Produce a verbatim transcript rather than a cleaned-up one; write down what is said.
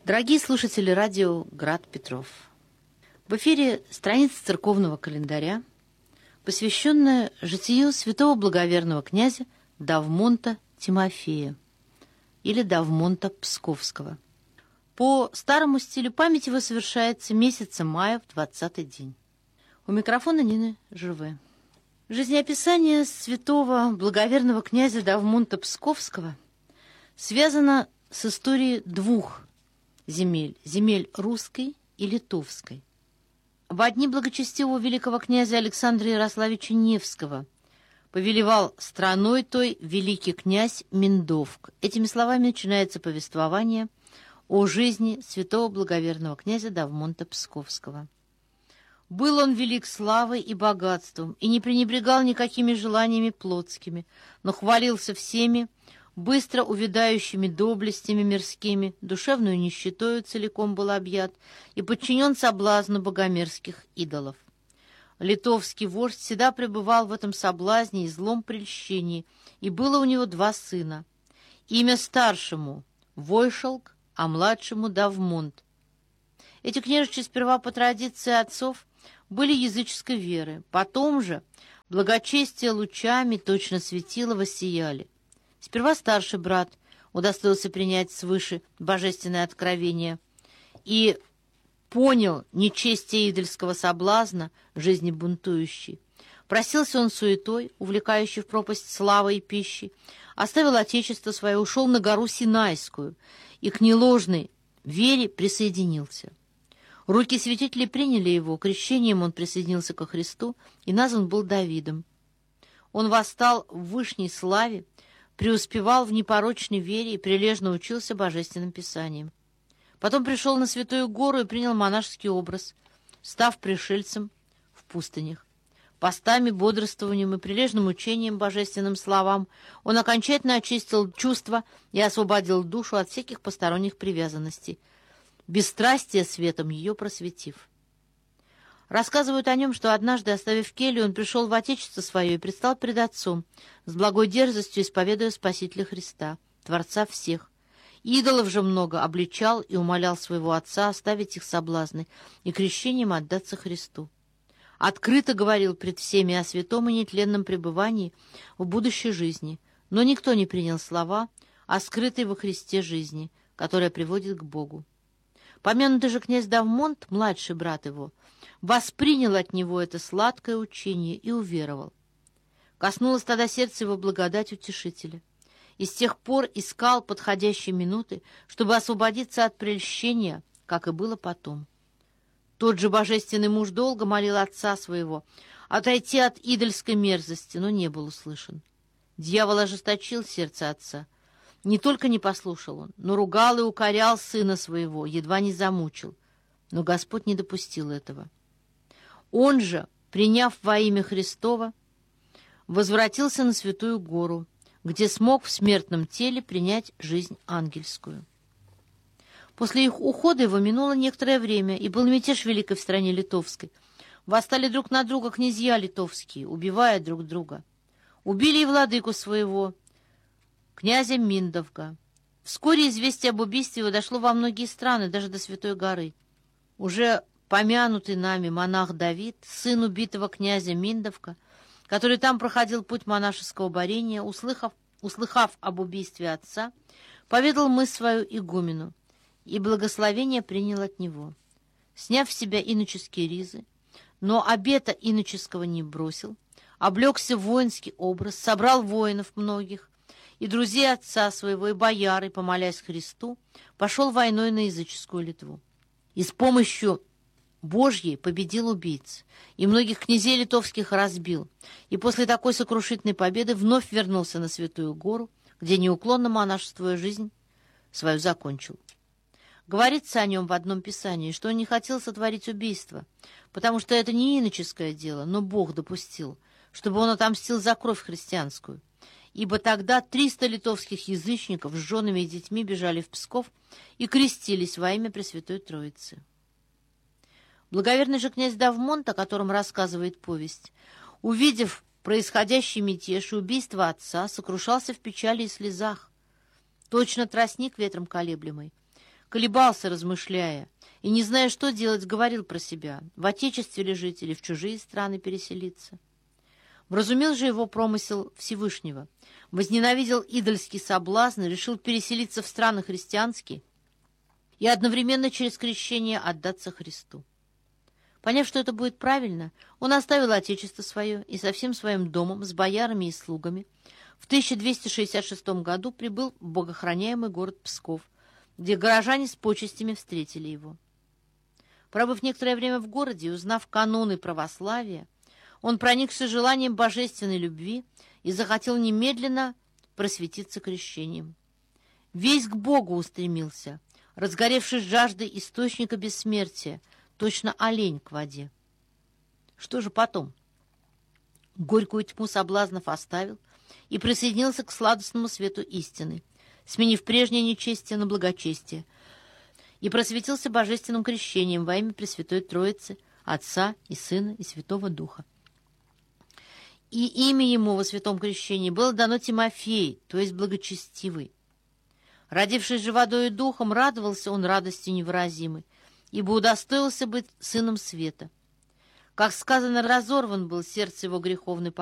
Дорогие слушатели радио «Град Петров», в эфире страница церковного календаря, посвященная житию святого благоверного князя Давмонта Тимофея или Давмонта Псковского. По старому стилю память его совершается месяца мая в двадцатый день. У микрофона Нина Живе. Жизнеописание святого благоверного князя Давмонта Псковского связано с историей двух земель, земель русской и литовской. В дни благочестивого великого князя Александра Ярославича Невского повелевал страной той великий князь Миндовк. Этими словами начинается повествование о жизни святого благоверного князя Давмонта Псковского. Был он велик славой и богатством, и не пренебрегал никакими желаниями плотскими, но хвалился всеми быстро увядающими доблестями мирскими, душевную нищетою целиком был объят и подчинен соблазну богомерзких идолов. Литовский вождь всегда пребывал в этом соблазне и злом прельщении, и было у него два сына. Имя старшему — Войшелк, а младшему — Давмонт. Эти княжичи сперва по традиции отцов были языческой веры, потом же благочестие лучами точно светило воссияли. Сперва старший брат удостоился принять свыше божественное откровение и понял нечестие идольского соблазна жизни бунтующей. Просился он суетой, увлекающей в пропасть славы и пищи, оставил отечество свое, ушел на гору Синайскую и к неложной вере присоединился. Руки святителей приняли его, крещением он присоединился ко Христу и назван был Давидом. Он восстал в вышней славе, преуспевал в непорочной вере и прилежно учился божественным писаниям. Потом пришел на Святую Гору и принял монашеский образ, став пришельцем в пустынях. Постами, бодрствованием и прилежным учением божественным словам он окончательно очистил чувства и освободил душу от всяких посторонних привязанностей, бесстрастие светом ее просветив. Рассказывают о нем, что однажды, оставив келью, он пришел в отечество свое и предстал пред отцом, с благой дерзостью исповедуя Спасителя Христа, Творца всех. Идолов же много обличал и умолял своего отца оставить их соблазны и крещением отдаться Христу. Открыто говорил пред всеми о святом и нетленном пребывании в будущей жизни, но никто не принял слова о скрытой во Христе жизни, которая приводит к Богу. Помянутый же князь Давмонт, младший брат его, воспринял от него это сладкое учение и уверовал. Коснулось тогда сердца его благодать утешителя, и с тех пор искал подходящей минуты, чтобы освободиться от прельщения, как и было потом. Тот же божественный муж долго молил отца своего отойти от идольской мерзости, но не был услышан. Дьявол ожесточил сердце отца. Не только не послушал он, но ругал и укорял сына своего, едва не замучил. Но Господь не допустил этого. Он же, приняв во имя Христово, возвратился на Святую Гору, где смог в смертном теле принять жизнь ангельскую. После их ухода его минуло некоторое время, и был мятеж великой в стране литовской. Восстали друг на друга князья литовские, убивая друг друга. Убили и владыку своего, князя Миндовка. Вскоре известие об убийстве его дошло во многие страны, даже до Святой горы. Уже помянутый нами монах Давид, сын убитого князя Миндовка, который там проходил путь монашеского борения, услыхав, услыхав об убийстве отца, поведал мысль свою игумену, и благословение принял от него. Сняв с себя иноческие ризы, но обета иноческого не бросил, облегся в воинский образ, собрал воинов многих, и друзей отца своего, и бояр, и, помолясь Христу, пошел войной на языческую Литву. И с помощью Божьей победил убийц, и многих князей литовских разбил, и после такой сокрушительной победы вновь вернулся на Святую Гору, где неуклонно монашествуя жизнь свою закончил. Говорится о нем в одном писании, что он не хотел сотворить убийство, потому что это не иноческое дело, но Бог допустил, чтобы он отомстил за кровь христианскую. Ибо тогда триста литовских язычников с женами и детьми бежали в Псков и крестились во имя Пресвятой Троицы. Благоверный же князь Давмонт, о котором рассказывает повесть, увидев происходящий мятеж и убийство отца, сокрушался в печали и слезах, точно тростник ветром колеблемый, колебался, размышляя, и, не зная, что делать, говорил про себя: в Отечестве ли жить или в чужие страны переселиться. Вразумел же его промысел Всевышнего, возненавидел идольский соблазн и решил переселиться в страны христианские и одновременно через крещение отдаться Христу. Поняв, что это будет правильно, он оставил отечество свое и со всем своим домом, с боярами и слугами в тысяча двести шестьдесят шестом году прибыл в богоохраняемый город Псков, где горожане с почестями встретили его. Пробыв некоторое время в городе и узнав каноны православия, он проникся желанием божественной любви и захотел немедленно просветиться крещением. Весь к Богу устремился, разгоревшись жаждой источника бессмертия, точно олень к воде. Что же потом? Горькую тьму соблазнов оставил и присоединился к сладостному свету истины, сменив прежнее нечестие на благочестие, и просветился божественным крещением во имя Пресвятой Троицы, Отца и Сына и Святого Духа. И имя ему во святом крещении было дано Тимофей, то есть благочестивый. Родившись же водой и духом, радовался он радостью невыразимой, ибо удостоился быть сыном света. Как сказано, разорван был сердце его греховный